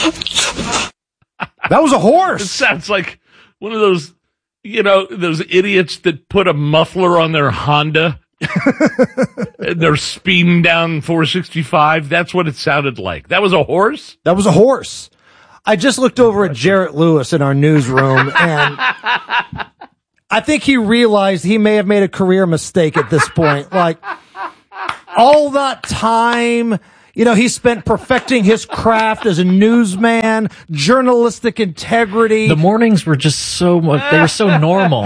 That was a It horse. sounds like one of those, those idiots that put a muffler on their Honda and they're speeding down 465. That's what it sounded like. That was a horse? That was a horse. I just looked over at Jarrett Lewis in our newsroom, and I think he realized he may have made a career mistake at this point. Like, all that time, he spent perfecting his craft as a newsman, journalistic integrity. The mornings were just so much, they were so normal,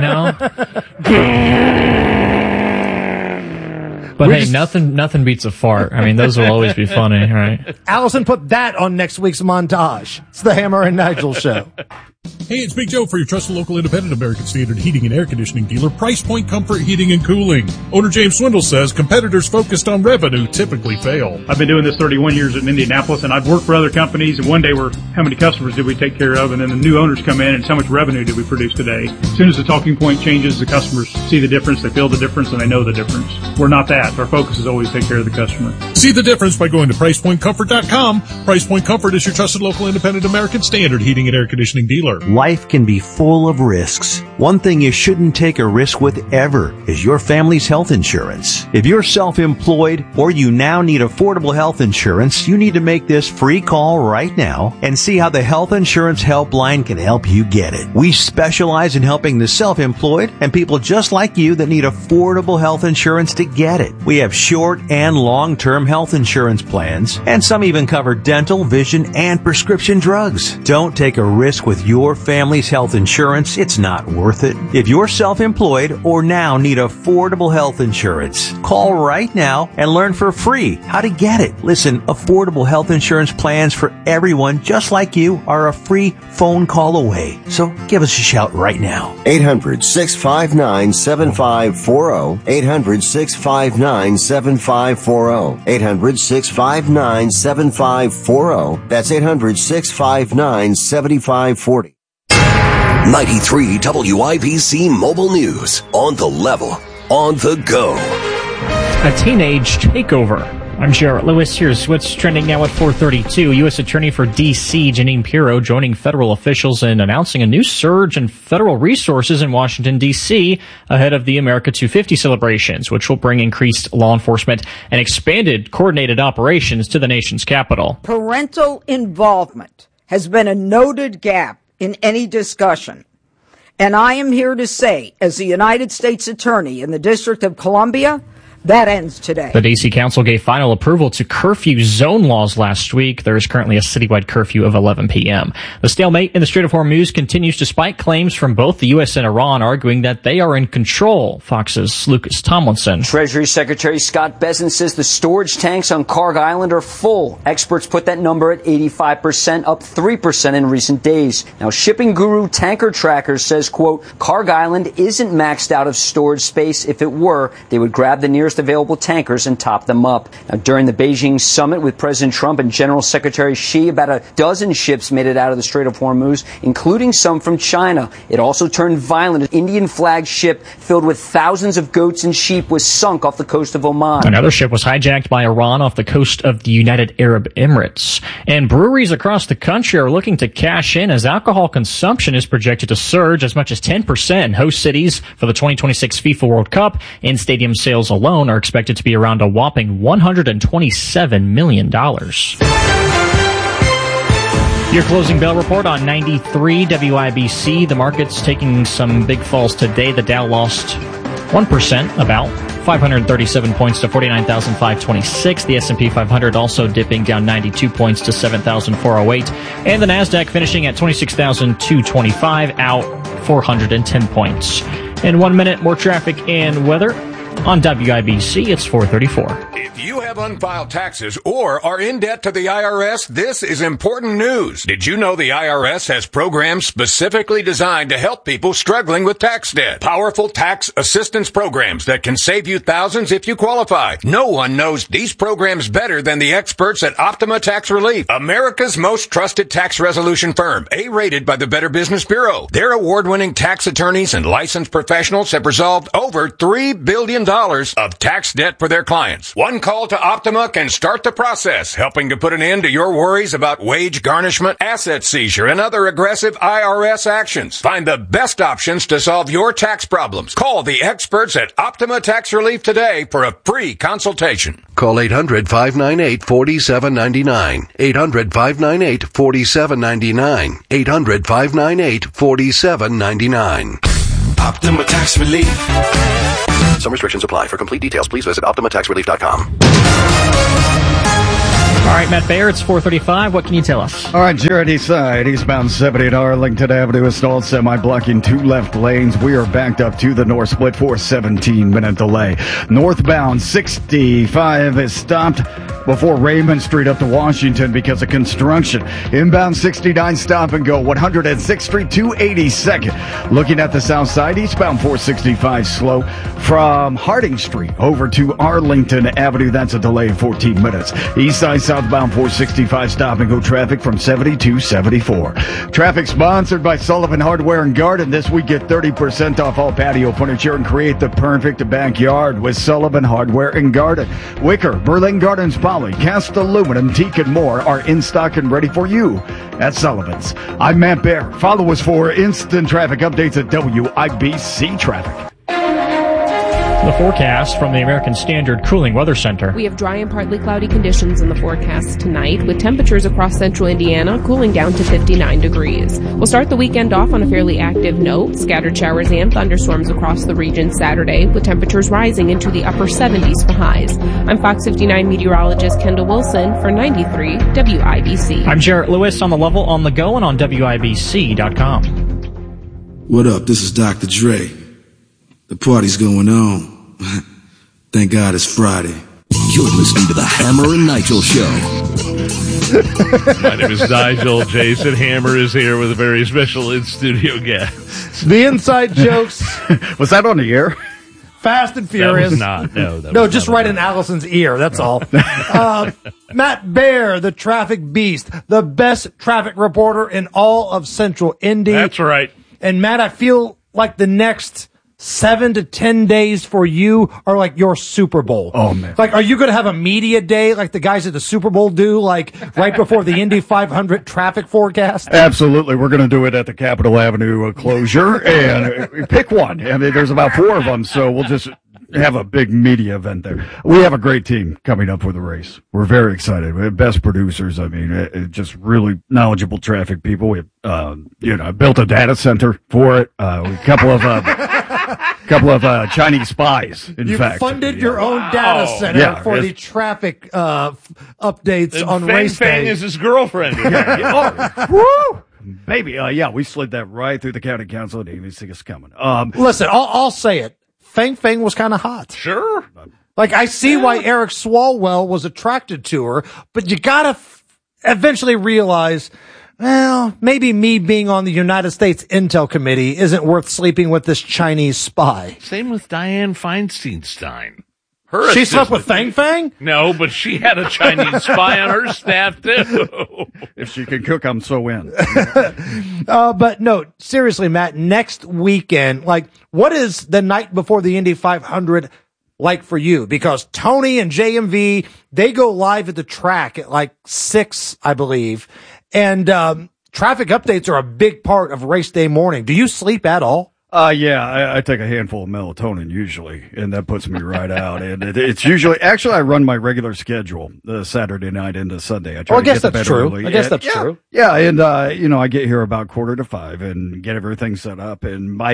But hey, nothing beats a fart. I mean, those will always be funny, right? Allison put that on next week's montage. It's the Hammer and Nigel Show. Hey, it's Big Joe for your trusted local independent American Standard heating and air conditioning dealer, Price Point Comfort Heating and Cooling. Owner James Swindle says competitors focused on revenue typically fail. I've been doing this 31 years in Indianapolis, and I've worked for other companies, and one day we're, how many customers did we take care of? And then the new owners come in, and how much revenue did we produce today? As soon as the talking point changes, the customers see the difference, they feel the difference, and they know the difference. We're not that. Our focus is always take care of the customer. See the difference by going to PricePointComfort.com. Price Point Comfort is your trusted local independent American Standard heating and air conditioning dealer. Life can be full of risks. One thing you shouldn't take a risk with ever is your family's health insurance. If you're self-employed or you now need affordable health insurance, you need to make this free call right now and see how the Health Insurance Helpline can help you get it. We specialize in helping the self-employed and people just like you that need affordable health insurance to get it. We have short and long-term health insurance plans, and some even cover dental, vision, and prescription drugs. Don't take a risk with your family's health insurance. It's not worth it. If you're self-employed or now need affordable health insurance, call right now and learn for free how to get it. Listen, affordable health insurance plans for everyone just like you are a free phone call away. So give us a shout right now. 800-659-7540. 800-659-7540. 800-659-7540. That's 800-659-7540. 93 WIBC Mobile News. On the level. On the go. A teenage takeover. I'm Jarrett Lewis. Here's what's trending now at 4:32. U.S. Attorney for D.C. Janine Pirro joining federal officials in announcing a new surge in federal resources in Washington, D.C. ahead of the America 250 celebrations, which will bring increased law enforcement and expanded coordinated operations to the nation's capital. Parental involvement has been a noted gap in any discussion. And I am here to say, as the United States Attorney in the District of Columbia, that ends today. The D.C. Council gave final approval to curfew zone laws last week. There is currently a citywide curfew of 11 p.m. The stalemate in the Strait of Hormuz continues despite claims from both the U.S. and Iran arguing that they are in control. Fox's Lucas Tomlinson. Treasury Secretary Scott Bessent says the storage tanks on Karg Island are full. Experts put that number at 85%, up 3% in recent days. Now, shipping guru Tanker Tracker says, quote, Karg Island isn't maxed out of storage space. If it were, they would grab the nearest available tankers and top them up. Now, during the Beijing summit with President Trump and General Secretary Xi, about a dozen ships made it out of the Strait of Hormuz, including some from China. It also turned violent. An Indian flagged ship filled with thousands of goats and sheep was sunk off the coast of Oman. Another ship was hijacked by Iran off the coast of the United Arab Emirates. And breweries across the country are looking to cash in as alcohol consumption is projected to surge as much as 10% in host cities for the 2026 FIFA World Cup. In-stadium sales alone are expected to be around a whopping $127 million. Your closing bell report on 93 WIBC. The market's taking some big falls today. The Dow lost 1%, about 537 points to 49,526. The S&P 500 also dipping down 92 points to 7,408. And the NASDAQ finishing at 26,225, out 410 points. In 1 minute, more traffic and weather. On WIBC, it's 4:34. If you have unfiled taxes or are in debt to the IRS, this is important news. Did you know the IRS has programs specifically designed to help people struggling with tax debt? Powerful tax assistance programs that can save you thousands if you qualify. No one knows these programs better than the experts at Optima Tax Relief, America's most trusted tax resolution firm, A-rated by the Better Business Bureau. Their award-winning tax attorneys and licensed professionals have resolved over $3 billion dollars of tax debt for their clients. One call to Optima can start the process, helping to put an end to your worries about wage garnishment, asset seizure, and other aggressive IRS actions. Find the best options to solve your tax problems. Call the experts at Optima Tax Relief today for a free consultation. Call 800-598-4799. 800-598-4799. 800-598-4799. Optima Tax Relief. Some restrictions apply. For complete details, please visit OptimaTaxRelief.com. All right, Matt Bayer, it's 4:35. What can you tell us? All right, Jared Eastside, eastbound 70 at Arlington Avenue is stalled, semi-blocking 2 left lanes. We are backed up to the north split for 17-minute delay. Northbound 65 is stopped before Raymond Street up to Washington because of construction. Inbound 69 stop and go 106th Street to 82nd. Looking at the south side, eastbound 465 slow from Harding Street over to Arlington Avenue. That's a delay of 14 minutes. East side southbound 465 stop and go traffic from 70 to 74. Traffic sponsored by Sullivan Hardware and Garden. This week get 30% off all patio furniture and create the perfect backyard with Sullivan Hardware and Garden. Wicker, Berlin Gardens Poly, cast aluminum, teak and more are in stock and ready for you at Sullivan's. I'm Matt Baer. Follow us for instant traffic updates at WIBC Traffic. The forecast from the American Standard Cooling Weather Center. We have dry and partly cloudy conditions in the forecast tonight, with temperatures across central Indiana cooling down to 59 degrees. We'll start the weekend off on a fairly active note. Scattered showers and thunderstorms across the region Saturday, with temperatures rising into the upper 70s for highs. I'm Fox 59 meteorologist Kendall Wilson for 93 WIBC. I'm Jarrett Lewis on the level, on the go, and on WIBC.com. What up? This is Dr. Dre. The party's going on. Thank God it's Friday. You're listening to the Hammer and Nigel Show. My name is Nigel. Jason Hammer is here with a very special in-studio guest. The inside jokes. Was that on the air? Fast and Furious. That was not. No, just right in Allison's ear. That's all. Matt Baer, the traffic beast, the best traffic reporter in all of Central Indy. That's right. And Matt, I feel like the next 7 to 10 days for you are like your Super Bowl. Oh, man. Like, are you going to have a media day like the guys at the Super Bowl do, like right before the Indy 500 traffic forecast? Absolutely. We're going to do it at the Capitol Avenue closure and pick one. I mean, there's about 4 of them, so we'll just have a big media event there. We have a great team coming up for the race. We're very excited. We have best producers. I mean, just really knowledgeable traffic people. We have, built a data center for it. A couple of Chinese spies, in fact. You funded your own data center for the traffic updates and on Fang race Fang day. is his girlfriend. Woo! Baby, we slid that right through the county council and didn't even see us coming. Listen, I'll say it. Fang Fang was kind of hot. Sure. Like, I see why Eric Swalwell was attracted to her, but you gotta eventually realize, well, maybe me being on the United States Intel Committee isn't worth sleeping with this Chinese spy. Same with Dianne Feinstein. She slept with Fang Fang? No, but she had a Chinese spy on her staff, too. If she can cook, I'm so in. But no, seriously, Matt, next weekend, like, what is the night before the Indy 500 like for you? Because Tony and JMV, they go live at the track at like 6, I believe. And traffic updates are a big part of race day morning. Do you sleep at all? I take a handful of melatonin usually, and that puts me right out. And it's usually, actually, I run my regular schedule Saturday night into Sunday. I try I guess that's true. I guess that's true. Yeah, and I get here about 4:45 and get everything set up, and by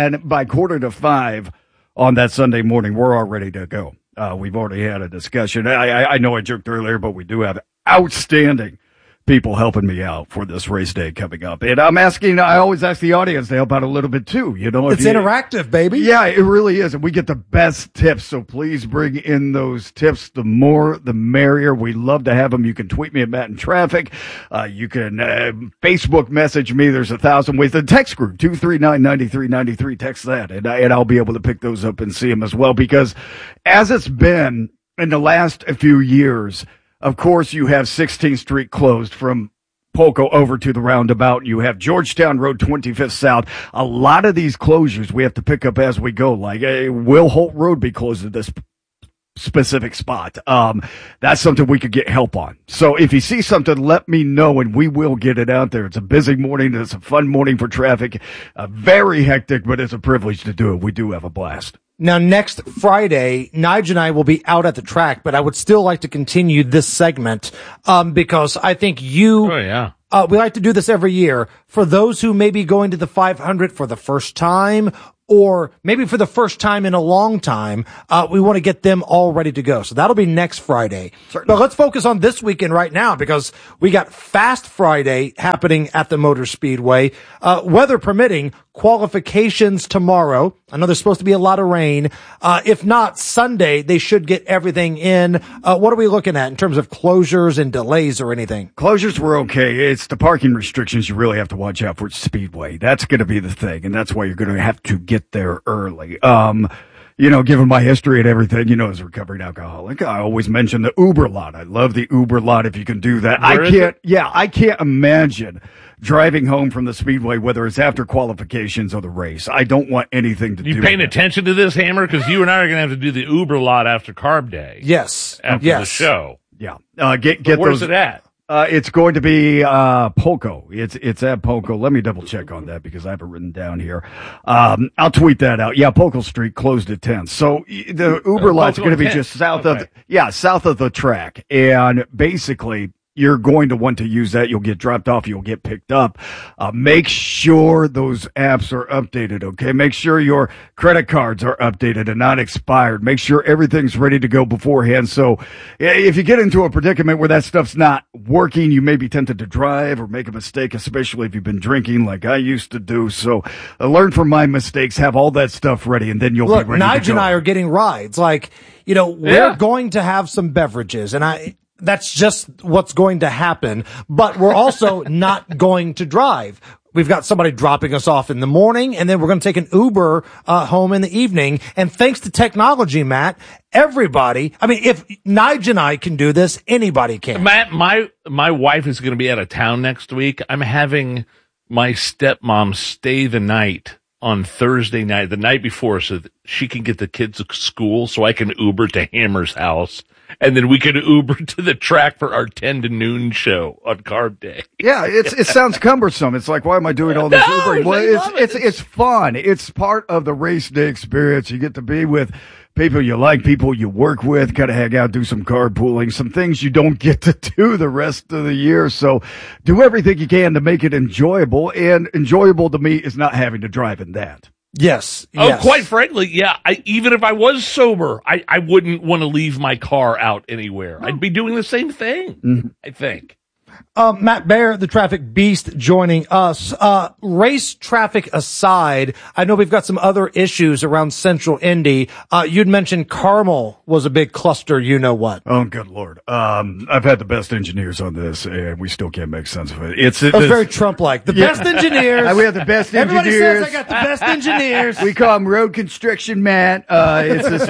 4:45 on that Sunday morning, we're all ready to go. We've already had a discussion. I know I joked earlier, but we do have outstanding people helping me out for this race day coming up. And I always ask the audience to help out a little bit too. It's interactive, baby. Yeah, it really is. And we get the best tips. So please bring in those tips. The more, the merrier. We love to have them. You can tweet me at Matt in Traffic. You can Facebook message me. There's 1,000 ways. The text group, 239-9393. Text that. And I'll be able to pick those up and see them as well. Because as it's been in the last few years, of course, you have 16th Street closed from Polko over to the roundabout. You have Georgetown Road, 25th South. A lot of these closures we have to pick up as we go. Like, will Holt Road be closed at this specific spot? That's something we could get help on. So if you see something, let me know, and we will get it out there. It's a busy morning. It's a fun morning for traffic. Very hectic, but it's a privilege to do it. We do have a blast. Now, next Friday, Nigel and I will be out at the track, but I would still like to continue this segment, because I think we like to do this every year. For those who may be going to the 500 for the first time, or maybe for the first time in a long time, we want to get them all ready to go. So that'll be next Friday. Certainly. But let's focus on this weekend right now, because we got Fast Friday happening at the Motor Speedway. Weather permitting, qualifications tomorrow. I know there's supposed to be a lot of rain. If not, Sunday, they should get everything in. What are we looking at in terms of closures and delays or anything? Closures were okay. It's the parking restrictions you really have to watch out for at Speedway. That's going to be the thing, and that's why you're going to have to get there early. Given my history and everything, as a recovering alcoholic, I always mention the Uber lot. I love the Uber lot if you can do that. I can't imagine driving home from the Speedway, whether it's after qualifications or the race. I don't want anything to do with it. You paying attention to this, Hammer? Because you and I are going to have to do the Uber lot after Carb Day. Yes. After the show. Yeah. Get where's those, it at? It's going to be Polko. It's at Polko. Let me double check on that because I have it written down here. I'll tweet that out. Yeah, Polko Street closed at 10. So the Uber lot's going to be just south of the track, and basically you're going to want to use that. You'll get dropped off. You'll get picked up. Make sure those apps are updated, okay? Make sure your credit cards are updated and not expired. Make sure everything's ready to go beforehand. So if you get into a predicament where that stuff's not working, you may be tempted to drive or make a mistake, especially if you've been drinking like I used to do. So learn from my mistakes, have all that stuff ready, and then you'll be ready to go. Nigel and I are getting rides. We're going to have some beverages, and that's just what's going to happen, but we're also not going to drive. We've got somebody dropping us off in the morning, and then we're going to take an Uber home in the evening. And thanks to technology, Matt, everybody, if Nigel and I can do this, anybody can. Matt, my wife is going to be out of town next week. I'm having my stepmom stay the night on Thursday night, the night before, so that she can get the kids to school so I can Uber to Hammer's house. And then we could Uber to the track for our 10 to noon show on Carb Day. Yeah, it sounds cumbersome. It's like, why am I doing all this Ubering? Well, it's fun. It's part of the race day experience. You get to be with people you like, people you work with, kind of hang out, do some carpooling, some things you don't get to do the rest of the year. So do everything you can to make it enjoyable. And enjoyable to me is not having to drive in that. Yes. Quite frankly, yeah. Even if I was sober, I wouldn't want to leave my car out anywhere. I'd be doing the same thing, I think. Matt Baer, the traffic beast, joining us. Race traffic aside, I know we've got some other issues around Central Indy. You'd mentioned Carmel was a big cluster, you know what? Oh, good Lord. I've had the best engineers on this, and we still can't make sense of it. It's very Trump-like. The best engineers. We have the best Everybody engineers. says I got the best engineers. We call them road construction, Matt. It's this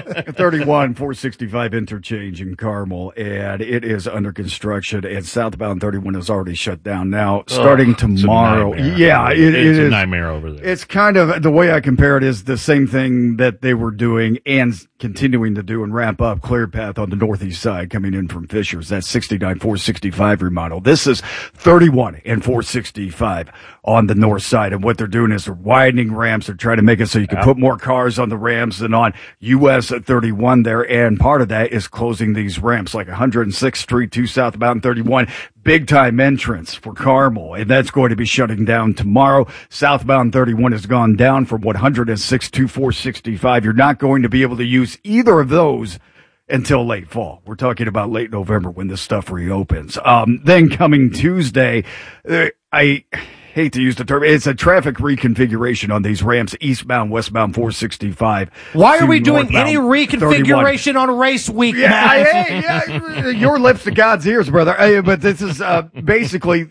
31-465 interchange in Carmel, and it is under construction, and southbound 31 is already shut down now. Starting tomorrow. It's a nightmare over there. It's kind of, the way I compare it is the same thing that they were doing and continuing to do and ramp up Clear Path on the northeast side coming in from Fishers. That's 69-465 remodel. This is 31 and 465 on the north side. And what they're doing is they're widening ramps. They're trying to make it so you can put more cars on the ramps than on US 31 there. And part of that is closing these ramps like 106th Street to southbound 31. Big time entrance for Carmel, and that's going to be shutting down tomorrow. Southbound 31 has gone down from 106 to 465. You're not going to be able to use either of those until late fall. We're talking about late November when this stuff reopens. Then coming Tuesday, I hate to use the term, it's a traffic reconfiguration on these ramps, eastbound, westbound 465. Why are we doing any reconfiguration 31. On race week, Matt? Your lips to God's ears, brother. But this is basically,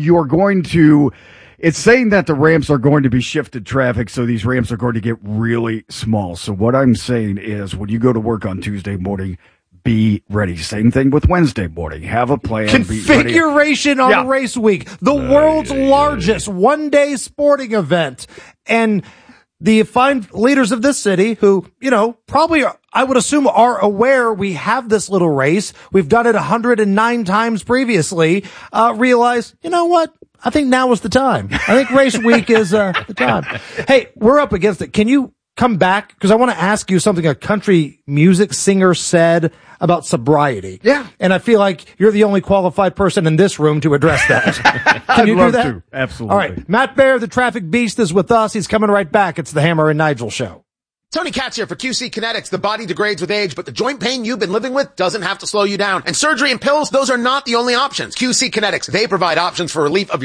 it's saying that the ramps are going to be shifted traffic, so these ramps are going to get really small. So what I'm saying is when you go to work on Tuesday morning, be ready. Same thing with Wednesday morning. Have a plan. Configuration on race week. The world's largest one-day sporting event. And the fine leaders of this city who, probably, I would assume, are aware we have this little race. We've done it 109 times previously. Realize, you know what? I think now is the time. I think race week is the time. Hey, we're up against it. Can you come back? Because I want to ask you something a country music singer said about sobriety. Yeah. And I feel like you're the only qualified person in this room to address that. Can you do that? To. Absolutely. All right. Matt Baer, the traffic beast, is with us. He's coming right back. It's the Hammer and Nigel Show. Tony Katz here for QC Kinetics. The body degrades with age, but the joint pain you've been living with doesn't have to slow you down. And surgery and pills, those are not the only options. QC Kinetics, they provide options for relief of your